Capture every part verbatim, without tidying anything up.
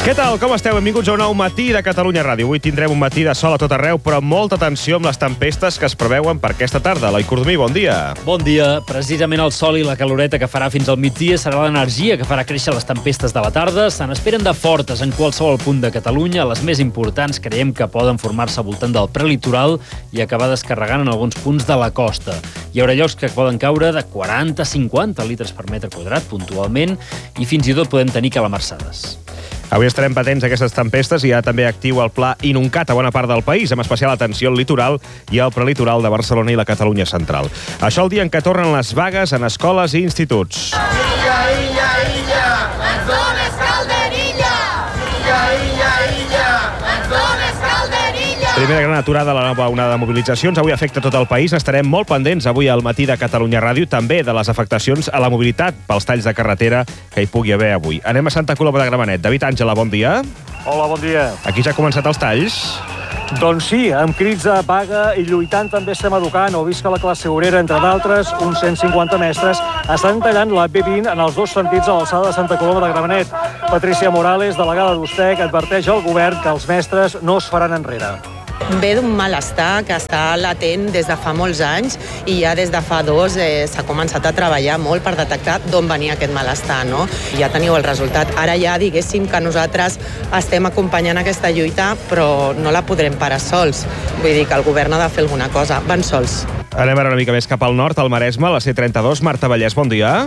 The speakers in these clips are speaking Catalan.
Què tal? Com esteu? Benvinguts a un nou matí de Catalunya Ràdio. Avui tindrem un matí de sol a tot arreu, però molta atenció amb les tempestes que es preveuen per aquesta tarda. Eloi Cordomí, bon dia. Bon dia. Precisament el sol i la caloreta que farà fins al migdia serà l'energia que farà créixer les tempestes de la tarda. Se n'esperen de fortes en qualsevol punt de Catalunya. Les més importants creiem que poden formar-se al voltant del prelitoral i acabar descarregant en alguns punts de la costa. Hi haurà llocs que poden caure de quaranta a cinquanta litres per metre quadrat puntualment i fins i tot podem tenir calamarsades. Avui estarem patents a aquestes tempestes i hi ha també actiu el pla Inuncat a bona part del país, amb especial atenció al litoral i al prelitoral de Barcelona i la Catalunya central. Això el dia en què tornen les vagues en escoles i instituts. Illa, illa, illa, ens dones calderilla! Illa, illa, illa, ens dones calderilla! Primera gran aturada a la nova onada de mobilitzacions. Avui afecta tot el país. Estarem molt pendents avui al matí de Catalunya Ràdio, també de les afectacions a la mobilitat pels talls de carretera que hi pugui haver avui. Anem a Santa Coloma de Gramenet. David Àngela, bon dia. Hola, bon dia. Aquí ja han començat els talls. Doncs sí, amb crits de vaga i lluitant també estem educant. Heu vist que la classe obrera, entre d'altres, uns cent cinquanta mestres, estan tallant la B vint en els dos sentits a l'alçada de Santa Coloma de Gramenet. Patricia Morales, delegada d'Ustec, adverteix al govern que els mestres no es faran enrere. Ve d'un malestar que està latent des de fa molts anys i ja des de fa dos eh, s'ha començat a treballar molt per detectar d'on venia aquest malestar, no? Ja teniu el resultat. Ara ja diguéssim que nosaltres estem acompanyant aquesta lluita, però no la podrem parar sols. Vull dir que el govern ha de fer alguna cosa. Van sols. Anem ara una mica més cap al nord, al Maresme, la C trenta-dos. Marta Vallès, bon dia.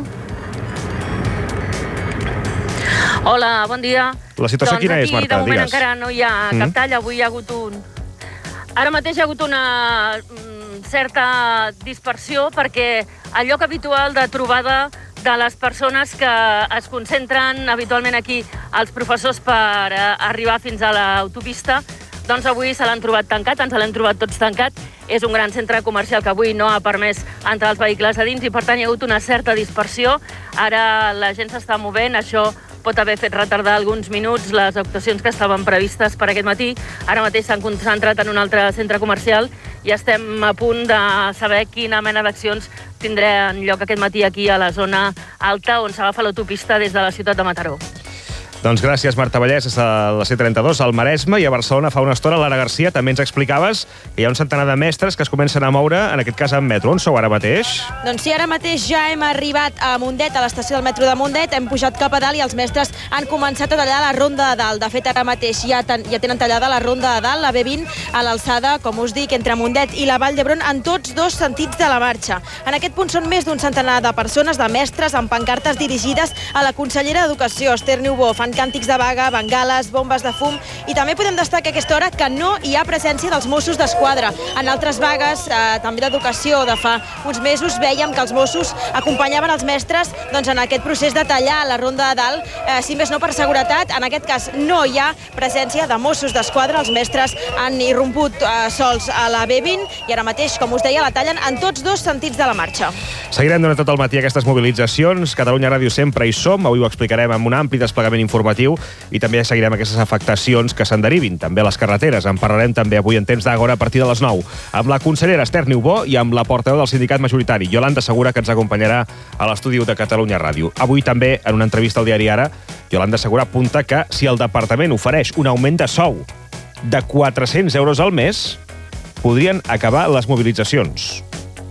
Hola, bon dia. La situació doncs quina és, Marta? Doncs aquí, de moment, Digues. encara no hi ha cap Mm. tall. Avui hi ha hagut un... Ara mateix hi ha hagut una mm, certa dispersió perquè el lloc habitual de trobada de les persones que es concentren habitualment aquí, els professors, per eh, arribar fins a l'autopista, doncs avui se l'han trobat tancat, ens l'hem trobat tots tancat. És un gran centre comercial que avui no ha permès entrar els vehicles a dins i, per tant, hi ha hagut una certa dispersió. Ara la gent s'està movent, això pot haver fet retardar alguns minuts les actuacions que estaven previstes per aquest matí. Ara mateix s'han concentrat en un altre centre comercial i estem a punt de saber quina mena d'accions tindran lloc aquest matí aquí a la zona alta on s'agafa l'autopista des de la ciutat de Mataró. Doncs gràcies, Marta Vallès, és a la C trenta-dos, al Maresme, i a Barcelona fa una estona. Lara Garcia, també ens explicaves que hi ha un centenar de mestres que es comencen a moure, en aquest cas en metro. On sou ara mateix? Doncs sí, ara mateix ja hem arribat a Mundet, a l'estació del metro de Mundet, hem pujat cap a dalt i els mestres han començat a tallar la ronda de dalt. De fet, ara mateix ja, ten, ja tenen tallada la ronda de dalt, la B vint, a l'alçada, com us dic, entre Mundet i la Vall d'Hebron, en tots dos sentits de la marxa. En aquest punt són més d'un centenar de persones, de mestres, amb pancartes dirigides a la consellera d'Educació, Esther Niubó. Fan càntics de vaga, bengales, bombes de fum, i també podem destacar a aquesta hora que no hi ha presència dels Mossos d'Esquadra. En altres vagues, eh, també d'educació, de fa uns mesos, vèiem que els Mossos acompanyaven els mestres doncs, en aquest procés de tallar la ronda de dalt, eh, si més no per seguretat. En aquest cas no hi ha presència de Mossos d'Esquadra, els mestres han irromput eh, sols a la B vint i ara mateix, com us deia, la tallen en tots dos sentits de la marxa. Seguirem durant tot el matí aquestes mobilitzacions. Catalunya Ràdio sempre hi som. Avui ho explicarem amb un ampli desplegament informatiu i també seguirem aquestes afectacions que se'n derivin, també a les carreteres. En parlarem també avui en temps d'Àgora a partir de les nou, amb la consellera Esther Niubó i amb la portaveu del sindicat majoritari, Yolanda Segura, que ens acompanyarà a l'estudi de Catalunya Ràdio. Avui també, en una entrevista al diari Ara, Yolanda Segura apunta que si el departament ofereix un augment de sou de quatre-cents euros al mes, podrien acabar les mobilitzacions.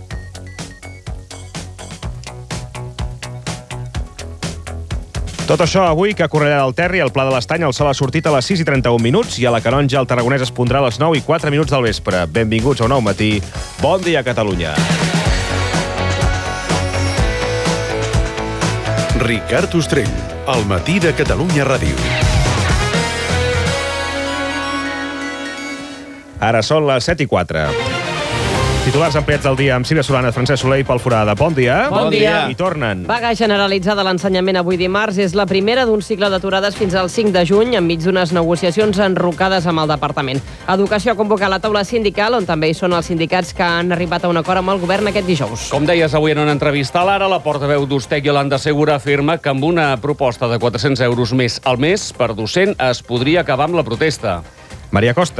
Tot això avui, que a Cornellà del Terri, al Pla de l'Estany, el sol ha sortit a les sis i trenta-un minuts i a la Canonja el Tarragonès es pondrà a les nou i quatre minuts del vespre. Benvinguts a un nou matí. Bon dia, Catalunya. Ricard Ostrell, al matí de Catalunya Ràdio. Ara són les set i quatre. Titulars ampliats del dia amb Sílvia Solana, Francesc Soler i Pol Forada. Bon dia. Bon dia. I tornen. Vaga generalitzada a l'ensenyament avui dimarts és la primera d'un cicle d'aturades fins al cinc de juny, enmig d'unes negociacions enrocades amb el departament. Educació ha convocat la taula sindical, on també hi són els sindicats que han arribat a un acord amb el govern aquest dijous. Com deies avui en una entrevista a l'Ara, la portaveu d'Ustec, Yolanda Segura, afirma que amb una proposta de quatre-cents euros més al mes per docent es podria acabar amb la protesta. Maria Costa.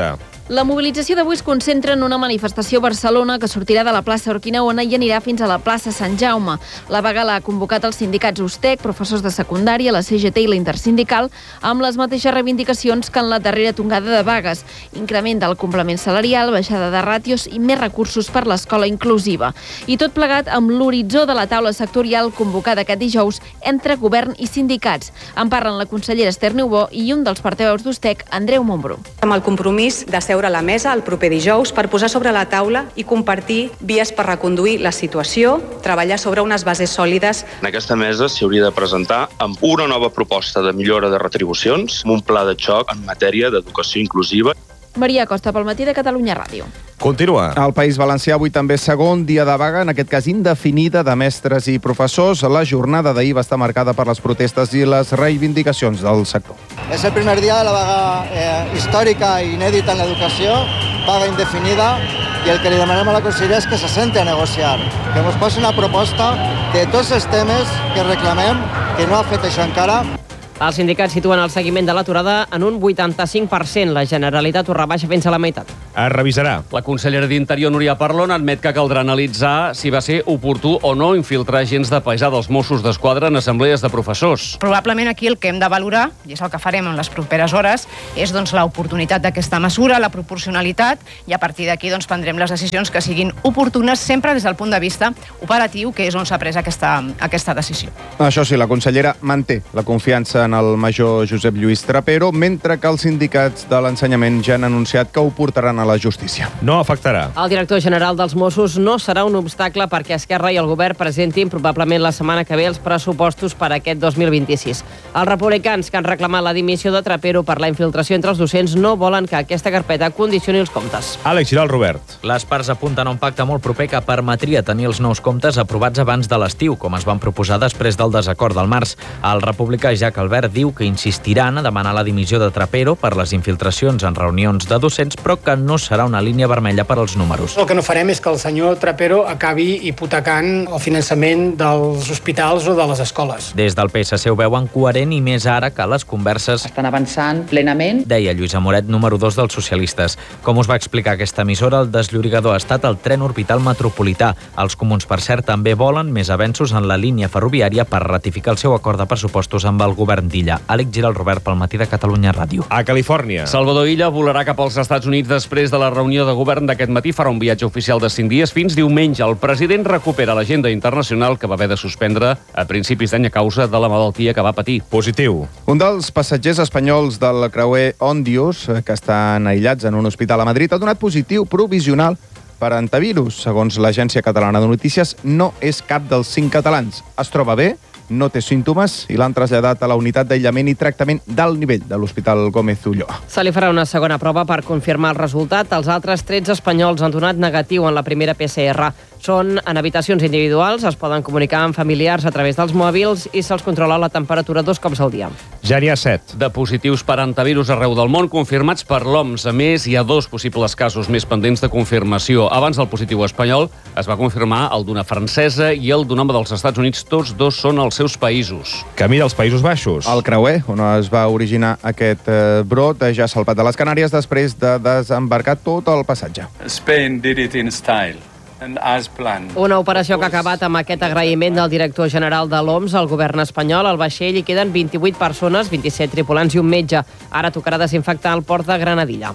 La mobilització d'avui es concentra en una manifestació a Barcelona que sortirà de la plaça Urquinaona i anirà fins a la plaça Sant Jaume. La vaga l'ha convocat els sindicats USTEC, professors de secundària, la C G T i la Intersindical, amb les mateixes reivindicacions que en la darrera tongada de vagues. Increment del complement salarial, baixada de ràtios i més recursos per l'escola inclusiva. I tot plegat amb l'horitzó de la taula sectorial convocada aquest dijous entre govern i sindicats. En parlen la consellera Esther Niubó i un dels portaveus d'USTEC, Andreu Montbrú. Amb el compromís de seure a la mesa el proper dijous per posar sobre la taula i compartir vies per reconduir la situació, treballar sobre unes bases sòlides. En aquesta mesa s'hi hauria de presentar amb una nova proposta de millora de retribucions, amb un pla de xoc en matèria d'educació inclusiva. Maria Costa, pel matí de Catalunya Ràdio. Continua. Al País Valencià avui també segon dia de vaga, en aquest cas indefinida, de mestres i professors. La jornada d'ahir va estar marcada per les protestes i les reivindicacions del sector. És el primer dia de la vaga eh, històrica i inèdita en l'educació, vaga indefinida, i el que li demanem a la consellera és que se senti a negociar, que ens posi una proposta de tots els temes que reclamem, que no ha fet això encara. Els sindicats situen el seguiment de l'aturada en un vuitanta-cinc per cent. La Generalitat ho rebaixa fins a la meitat. Es revisarà. La consellera d'Interior, Núria Parlon, admet que caldrà analitzar si va ser oportú o no infiltrar agents de paisà dels Mossos d'Esquadra en assemblees de professors. Probablement aquí el que hem de valorar, i és el que farem en les properes hores, és doncs, l'oportunitat d'aquesta mesura, la proporcionalitat, i a partir d'aquí doncs, prendrem les decisions que siguin oportunes, sempre des del punt de vista operatiu, que és on s'ha pres aquesta, aquesta decisió. Això sí, la consellera manté la confiança en el major Josep Lluís Trapero, mentre que els sindicats de l'ensenyament ja han anunciat que ho portaran a la justícia. No afectarà. El director general dels Mossos no serà un obstacle perquè Esquerra i el govern presentin probablement la setmana que ve els pressupostos per a aquest dos mil vint-i-sis. Els republicans que han reclamat la dimissió de Trapero per la infiltració entre els docents no volen que aquesta carpeta condicioni els comptes. Àlex Giral, Robert. Les parts apunten a un pacte molt proper que permetria tenir els nous comptes aprovats abans de l'estiu, com es van proposar després del desacord del març. El republicà Jack Albert diu que insistiran a demanar la dimissió de Trapero per les infiltracions en reunions de docents, però que no serà una línia vermella per als números. El que no farem és que el senyor Trapero acabi hipotecant el finançament dels hospitals o de les escoles. Des del P S C ho veuen coherent i més ara que les converses estan avançant plenament, deia Lluís Amoret, número dos dels socialistes. Com us va explicar aquesta emissora, el desllorigador ha estat el tren orbital metropolità. Els comuns, per cert, també volen més avenços en la línia ferroviària per ratificar el seu acord de pressupostos amb el govern d'Illa. Àlex Giral, Robert, pel matí de Catalunya Ràdio. A Califòrnia. Salvador Illa volarà cap als Estats Units després de la reunió de govern d'aquest matí. Farà un viatge oficial de cinc dies fins diumenge. El president recupera l'agenda internacional que va haver de suspendre a principis d'any a causa de la malaltia que va patir. Positiu. Un dels passatgers espanyols del creuer Ondius, que estan aïllats en un hospital a Madrid, ha donat positiu provisional per antivirus. Segons l'Agència Catalana de Notícies, no és cap dels cinc catalans. Es troba bé, no té símptomes i l'han traslladat a la unitat d'aïllament i tractament d'alt nivell de l'Hospital Gómez Ulloa. Se li farà una segona prova per confirmar el resultat. Els altres tretze espanyols han donat negatiu en la primera P C R. Són en habitacions individuals, es poden comunicar amb familiars a través dels mòbils i se'ls controla la temperatura dos cops al dia. Ja n'hi ha set. De positius per antivirus arreu del món confirmats per l'O M S. A més, hi ha dos possibles casos més pendents de confirmació. Abans del positiu espanyol es va confirmar el d'una francesa i el d'un home dels Estats Units. Tots dos són als seus països. Camí dels Països Baixos. El creuer, on es va originar aquest eh, brot, ja ha salpat de les Canàries després de desembarcar tot el passatge. Spain did it in style. As planned. Una operació que ha acabat amb aquest agraïment del director general de l'O M S al govern espanyol. Al vaixell hi queden vint-i-vuit persones, vint-i-set tripulants i un metge. Ara tocarà desinfectar el port de Granadilla.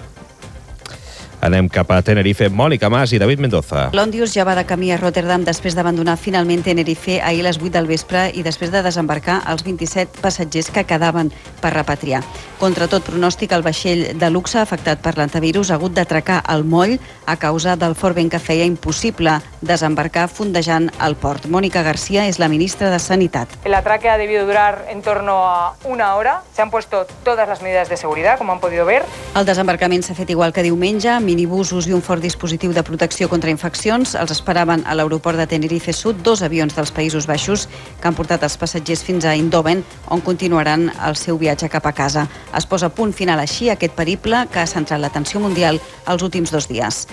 Anem cap a Tenerife. Mònica Mas i David Mendoza. L'Ondius ja va de camí a Rotterdam després d'abandonar finalment Tenerife ahir a les vuit del vespre i després de desembarcar els vint-i-set passatgers que quedaven per repatriar. Contra tot pronòstic, el vaixell de luxe afectat per l'antivirus ha hagut d'atracar al moll a causa del fort vent que feia impossible desembarcar fondejant el port. Mònica García és la ministra de Sanitat. El atraque ha debido durar en torno a una hora. Se han puesto todas las medidas de seguridad, como han podido ver. El desembarcament s'ha fet igual que diumenge, minibusos i un fort dispositiu de protecció contra infeccions. Els esperaven a l'aeroport de Tenerife Sud dos avions dels Països Baixos que han portat els passatgers fins a Eindhoven, on continuaran el seu viatge cap a casa. Es posa punt final així a aquest periple que ha centrat l'atenció mundial els últims dos dies.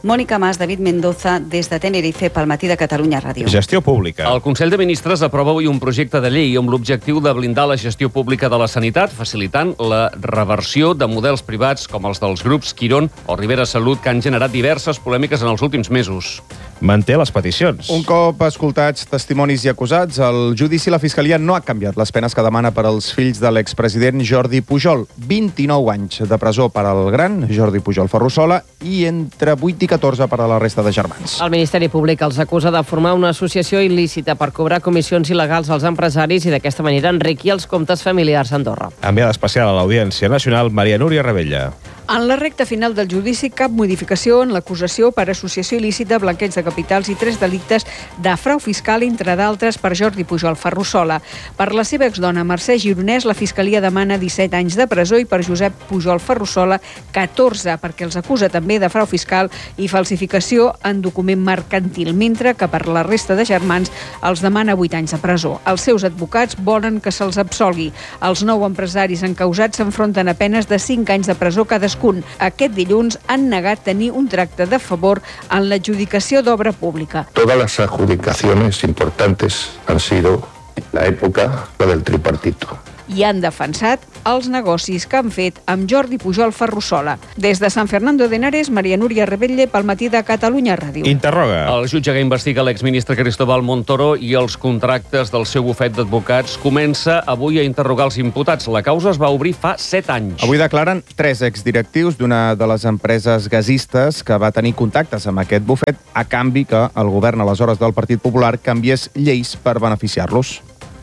Mònica Mas, David Mendoza, des de Tenerife, pel Matí de Catalunya Ràdio. Gestió pública. El Consell de Ministres aprova avui un projecte de llei amb l'objectiu de blindar la gestió pública de la sanitat, facilitant la reversió de models privats com els dels grups Quirón o Rivera Salut, que han generat diverses polèmiques en els últims mesos. Manté les peticions. Un cop escoltats testimonis i acusats, el judici la Fiscalia no ha canviat les penes que demana per als fills de l'expresident Jordi Pujol. vint-i-nou anys de presó per al gran Jordi Pujol Ferrusola i entre vuit i catorze per a la resta de germans. El Ministeri Públic els acusa de formar una associació il·lícita per cobrar comissions il·legals als empresaris i d'aquesta manera enriquir els comptes familiars a Andorra. Enviada especial a l'Audiència Nacional, Maria Núria Rebella. En la recta final del judici, cap modificació en l'acusació per associació il·lícita, blanqueig de capitals i tres delictes de frau fiscal, entre d'altres, per Jordi Pujol Ferrusola. Per la seva exdona Mercè Gironès, la Fiscalia demana disset anys de presó i per Josep Pujol Ferrusola catorze, perquè els acusa també de frau fiscal i falsificació en document mercantil, mentre que per la resta de germans els demana vuit anys de presó. Els seus advocats volen que se'ls absolgui. Els nou empresaris encausats s'enfronten a penes de cinc anys de presó cadascun. Aquest dilluns han negat tenir un tracte de favor en l'adjudicació d'obra pública. Todas las adjudicaciones importantes han sido en la época del tripartito. I han defensat els negocis que han fet amb Jordi Pujol Ferrusola. Des de Sant Fernando de Henares, Maria Núria Rebelle, pel Matí de Catalunya Ràdio. Interroga. El jutge que investiga l'exministre Cristóbal Montoro i els contractes del seu bufet d'advocats comença avui a interrogar els imputats. La causa es va obrir fa set anys. Avui declaren tres exdirectius d'una de les empreses gasistes que va tenir contactes amb aquest bufet a canvi que el govern aleshores del Partit Popular canviés lleis per beneficiar-los.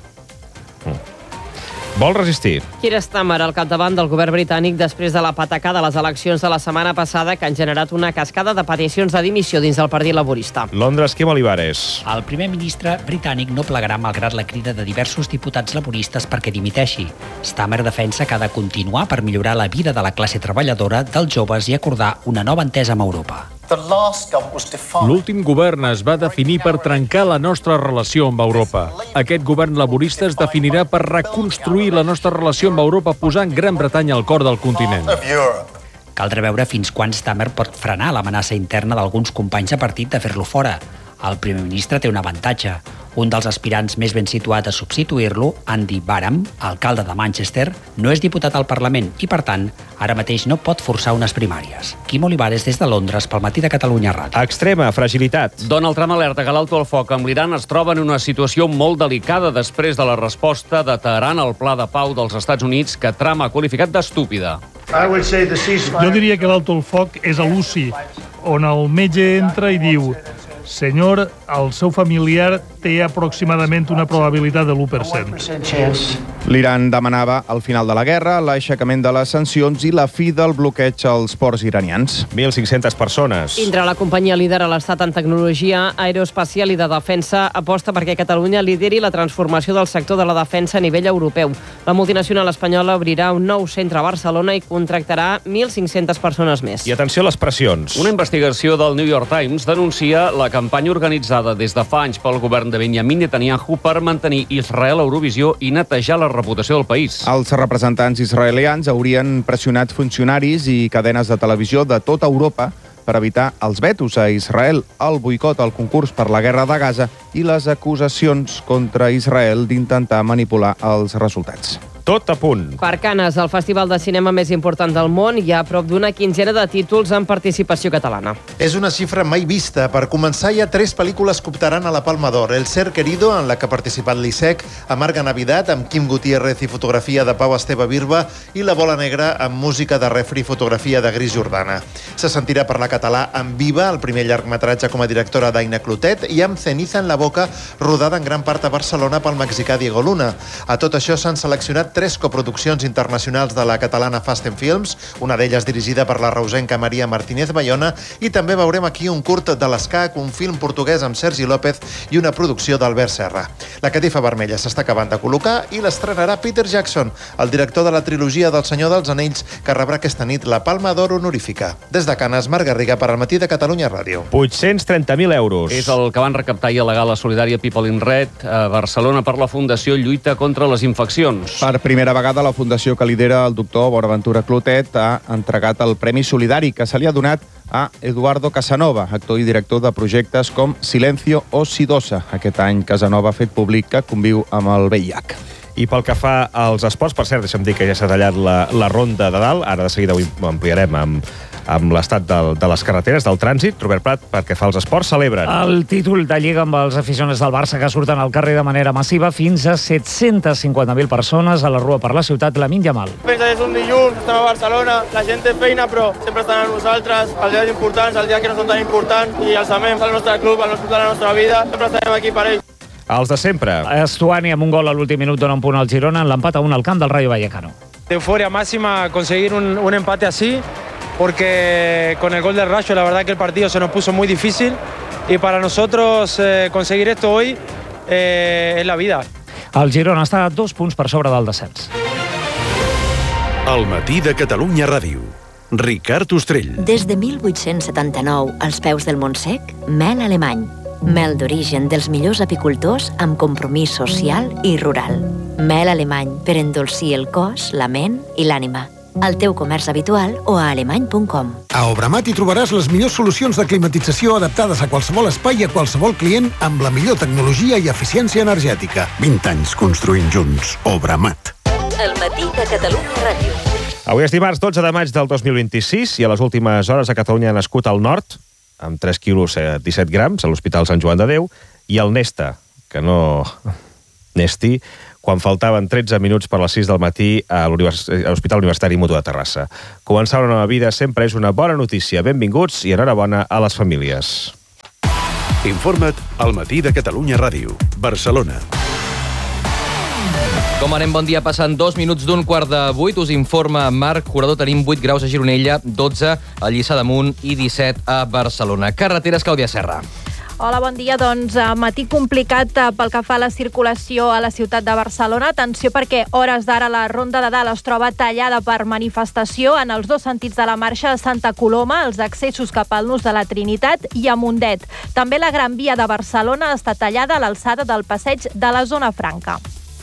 Mm. Vol resistir. Keir Starmer al capdavant del govern britànic després de la patacada de les eleccions de la setmana passada que han generat una cascada de peticions de dimissió dins del Partit Laborista. Londres, Quim Olivares. El primer ministre britànic no plegarà malgrat la crida de diversos diputats laboristes perquè dimiteixi. Starmer defensa que ha de continuar per millorar la vida de la classe treballadora, dels joves i acordar una nova entesa amb Europa. L'últim govern es va definir per trencar la nostra relació amb Europa. Aquest govern laborista es definirà per reconstruir la nostra relació amb Europa posant Gran Bretanya al cor del continent. Caldrà veure fins quan Starmer pot frenar l'amenaça interna d'alguns companys de partit de fer-lo fora. El primer ministre té un avantatge. Un dels aspirants més ben situat a substituir-lo, Andy Barham, alcalde de Manchester, no és diputat al Parlament i, per tant, ara mateix no pot forçar unes primàries. Quim Olivares, des de Londres, pel Matí de Catalunya Ràdio. Extrema fragilitat. Donald Trump alerta que l'alto al foc amb l'Iran es troba en una situació molt delicada després de la resposta de Teheran al pla de pau dels Estats Units que Trump ha qualificat d'estúpida. Jo diria que l'alto al foc és a l'U C I, on el metge entra i diu: senyor, el seu familiar té aproximadament una probabilitat de l'u per cent. L'Iran demanava el final de la guerra, l'aixecament de les sancions i la fi del bloqueig als ports iranians. mil cinc-centes persones. Indra, la companyia líder a l'Estat en tecnologia aeroespacial i de defensa, aposta perquè Catalunya lideri la transformació del sector de la defensa a nivell europeu. La multinacional espanyola obrirà un nou centre a Barcelona i contractarà mil cinc-centes persones més. I atenció a les pressions. Una investigació del New York Times denuncia la campanya organitzada des de fa anys pel govern de Benjamin Netanyahu per mantenir Israel a Eurovisió i netejar la reputació del país. Els representants israelians haurien pressionat funcionaris i cadenes de televisió de tota Europa per evitar els vetos a Israel, el boicot al concurs per la guerra de Gaza i les acusacions contra Israel d'intentar manipular els resultats. Tot a punt. Per Canes, el festival de cinema més important del món, hi ha a prop d'una quinzena de títols en participació catalana. És una xifra mai vista. Per començar, hi ha tres pel·lícules que optaran a la Palma d'Or. El Ser Querido, en la que ha participat l'I S E C, Amarga Navidad, amb Quim Gutiérrez i fotografia de Pau Esteve Birba, i La Bola Negra, amb música de Refri i fotografia de Gris Jordana. Se sentirà parlar català amb Viva, el primer llargmetratge com a directora d'Aina Clotet, i amb Ceniza en la boca, rodada en gran part a Barcelona pel mexicà Diego Luna. A tot això s'han seleccionat tres coproduccions internacionals de la catalana Fast and Films, una d'elles dirigida per la reusenca Maria Martínez Bayona, i també veurem aquí un curt de l'Escac, un film portuguès amb Sergi López i una producció d'Albert Serra. La catifa vermella s'està acabant de col·locar i l'estrenarà Peter Jackson, el director de la trilogia del Senyor dels Anells, que rebrà aquesta nit la Palma d'Or honorífica. Des de Canes, Marc Garriga, per al Matí de Catalunya Ràdio. vuit-cents trenta mil euros. És el que van recaptar i al·legar la solidària People in Red a Barcelona per la Fundació Lluita contra les Infeccions. Per primera vegada la fundació que lidera el doctor Bonaventura Clotet ha entregat el Premi Solidari que se li ha donat a Eduardo Casanova, actor i director de projectes com Silencio o Sidosa. Aquest any Casanova ha fet públic que conviu amb el V I H. I pel que fa als esports, per cert, deixa'm dir que ja s'ha tallat la, la ronda de dalt. Ara de seguida ho ampliarem amb, amb l'estat de, de les carreteres, del trànsit. Robert Prat, perquè fa els esports, celebren el títol de Lliga amb els aficionats del Barça que surten al carrer de manera massiva, fins a set-cents cinquanta mil persones a la rua per la ciutat. Lamine Yamal. Pensa que és un dilluns, estem a Barcelona, la gent té feina, però sempre estan amb nosaltres, els dies importants, els dies que no són tan importants, i els amem al nostre club, al nostre club de la nostra vida, sempre estarem aquí per ells. Els de sempre. Estuani amb un gol a l'últim minut dona un punt al Girona en l'empat a un al camp del Rayo Vallecano. De euforia máxima conseguir un, un empate así, porque con el gol del Rayo la verdad que el partido se nos puso muy difícil y para nosotros eh, conseguir esto hoy eh, es la vida. El Girona està a dos punts per sobre del descens. El matí de Catalunya Ràdio. Ricard Ostrell. Des de mil vuit-cents setanta-nou, als peus del Montsec, mel alemany. Mel d'origen dels millors apicultors amb compromís social i rural. Mel alemany per endolcir el cos, la ment i l'ànima. Al teu comerç habitual o a alemany punt com. A Obramat hi trobaràs les millors solucions de climatització adaptades a qualsevol espai i a qualsevol client amb la millor tecnologia i eficiència energètica. vint anys construint junts. Obramat. El matí de Catalunya Ràdio. Avui és dimarts dotze de maig del dos mil vint-i-sis i a les últimes hores a Catalunya ha nascut al nord, amb tres quilos disset grams, a l'Hospital Sant Joan de Déu, i el Nesta, que no... Nesti, quan faltaven tretze minuts per les sis del matí a l'Hospital Universitari Mutu de Terrassa. Començar una nova vida sempre és una bona notícia. Benvinguts i enhorabona a les famílies. Informa't al matí de Catalunya Ràdio. Barcelona. Com anem? Bon dia. Passen dos minuts d'un quart de vuit. Us informa Marc Jurador. Tenim vuit graus a Gironella, dotze a Lliçà d'Amunt i disset a Barcelona. Carreteres, Clàudia Serra. Hola, bon dia. Doncs matí complicat pel que fa a la circulació a la ciutat de Barcelona. Atenció perquè hores d'ara la Ronda de Dalt es troba tallada per manifestació en els dos sentits de la marxa a Santa Coloma, els accessos cap al Nus de la Trinitat i a Mundet. També la Gran Via de Barcelona està tallada a l'alçada del passeig de la Zona Franca.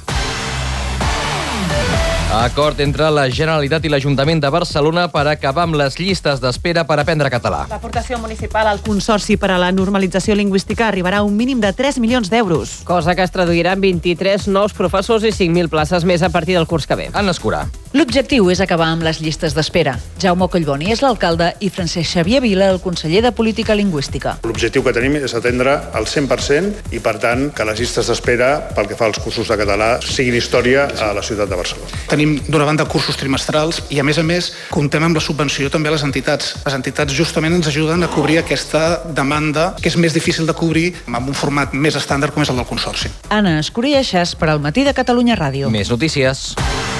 Acord entre la Generalitat i l'Ajuntament de Barcelona per acabar amb les llistes d'espera per aprendre català. L'aportació municipal al Consorci per a la Normalització Lingüística arribarà a un mínim de tres milions d'euros. Cosa que es traduirà en vint-i-tres nous professors i cinc mil places més a partir del curs que ve. Anna Escurà. L'objectiu és acabar amb les llistes d'espera. Jaume Collboni és l'alcalde i Francesc Xavier Vila, el conseller de Política Lingüística. L'objectiu que tenim és atendre al cent per cent i, per tant, que les llistes d'espera pel que fa als cursos de català siguin història a la ciutat de Barcelona. Tenim, d'una banda, cursos trimestrals i, a més a més, comptem amb la subvenció també a les entitats. Les entitats justament ens ajuden a cobrir aquesta demanda que és més difícil de cobrir amb un format més estàndard com és el del Consorci. Anna Escurieixes per al matí de Catalunya Ràdio. Més notícies.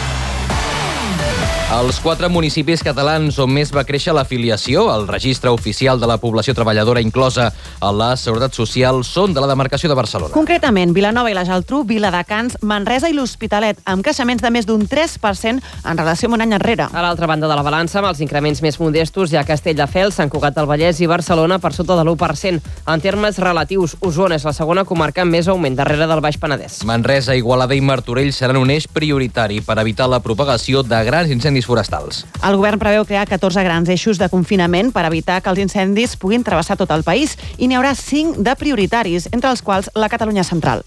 Els quatre municipis catalans on més va créixer l'afiliació al registre oficial de la població treballadora inclosa a la Seguretat Social són de la demarcació de Barcelona. Concretament, Vilanova i la Geltrú, Viladecans, Manresa i l'Hospitalet, amb creixements de més d'un tres per cent en relació amb un any enrere. A l'altra banda de la balança, amb els increments més modestos, hi ha Castelldefels, Sant Cugat del Vallès i Barcelona per sota de l'u per cent. En termes relatius, Osona és la segona comarca amb més augment darrere del Baix Penedès. Manresa, Igualada i Martorell seran un eix prioritari per evitar la propagació de grans incendis forestals. El govern preveu crear catorze grans eixos de confinament per evitar que els incendis puguin travessar tot el país i n'hi haurà cinc de prioritaris, entre els quals la Catalunya Central.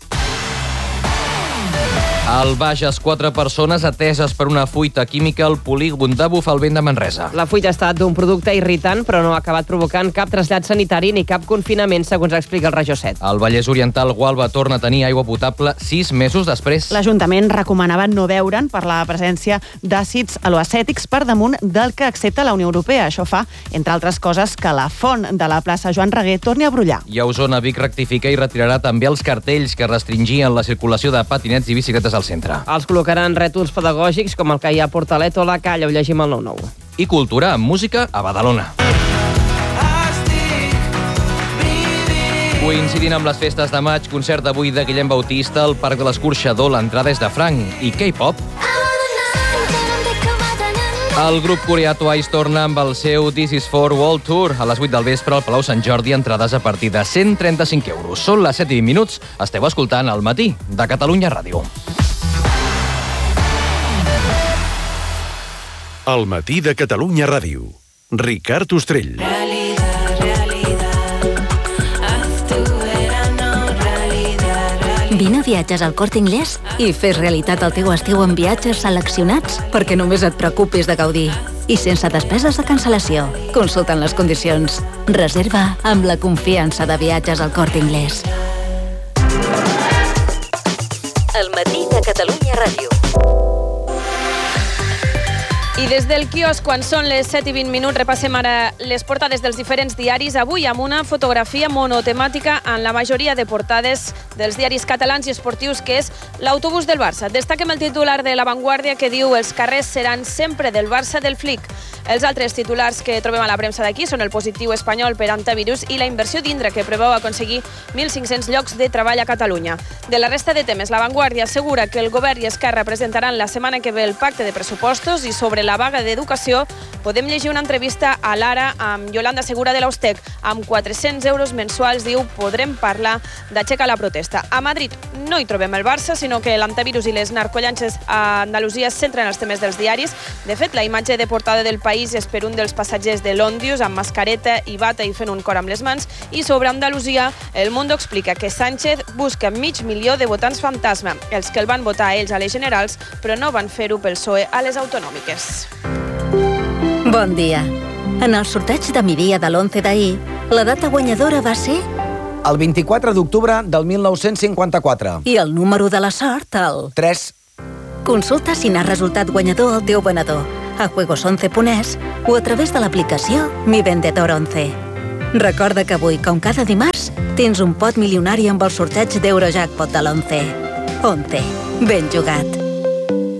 Al Bages, quatre persones ateses per una fuita química al polígon de Bufalvent de Manresa. La fuita ha estat d'un producte irritant, però no ha acabat provocant cap trasllat sanitari ni cap confinament, segons explica el Regió set. El Vallès Oriental, Gualba torna a tenir aigua potable sis mesos després. L'Ajuntament recomanava no beure'n per la presència d'àcids aloacètics per damunt del que accepta la Unió Europea. Això fa, entre altres coses, que la font de la plaça Joan Reguer torni a brollar. I a Osona, Vic rectifica i retirarà també els cartells que restringien la circulació de patinets i bicicletes al centre. Els col·locaran rètols pedagògics com el que hi ha a Portalet o la Calla, ho llegim al nou nou. I cultura amb música a Badalona. Coincidint amb les festes de maig, concert d'avui de Guillem Bautista al Parc de l'Escorxador. L'entrada és de franc. I K-pop? El grup coreà Twice torna amb el seu This is for World Tour a les vuit del vespre al Palau Sant Jordi, entrades a partir de cent trenta-cinc euros. Són les set i vint minuts, esteu escoltant El matí de Catalunya Ràdio. Al matí de Catalunya Ràdio. Ricard Ostrell. Vine a Viatges al Corte Inglés i fes realitat el teu estiu amb viatges seleccionats perquè només et preocupis de gaudir. I sense despeses de cancel·lació. Consultant les condicions. Reserva amb la confiança de Viatges al Corte Inglés. El matí de Catalunya Ràdio. I des del quiosc, quan són les set i vint minuts, repassem ara les portades dels diferents diaris. Avui amb una fotografia monotemàtica en la majoria de portades dels diaris catalans i esportius, que és l'autobús del Barça. Destaquem el titular de La Vanguardia, que diu «Els carrers seran sempre del Barça del Flick». Els altres titulars que trobem a la premsa d'aquí són el positiu espanyol per antivirus i la inversió d'Indra, que preveu aconseguir mil cinc-cents llocs de treball a Catalunya. De la resta de temes, La Vanguardia assegura que el govern i Esquerra presentaran la setmana que ve el pacte de pressupostos, i sobre la vaga d'educació podem llegir una entrevista a l'Ara amb Yolanda Segura de l'Austec. Amb quatre-cents euros mensuals, diu, podrem parlar d'aixecar la protesta. A Madrid no hi trobem el Barça, sinó que l'antivirus i les narcollanxes a Andalusia es centren els temes dels diaris. De fet, la imatge de portada del País és per un dels passatgers de l'Òndius amb mascareta i bata i fent un cor amb les mans. I sobre Andalusia, El Mundo explica que Sánchez busca mig milió de votants fantasma, els que el van votar a ells a les generals, però no van fer-ho pel P S O E a les autonòmiques. Bon dia. En el sorteig de migdia de l'onze d'ahir, la data guanyadora va ser... El vint-i-quatre d'octubre del mil nou-cents cinquanta-quatre. I el número de la sort, el... tres. Consulta si n'ha resultat guanyador el teu venedor a juegos once punt es o a través de l'aplicació Mi Vendedor once. Recorda que avui, com cada dimarts, tens un pot milionari amb el sorteig d'Eurojackpot de l'onze. once. Ben jugat.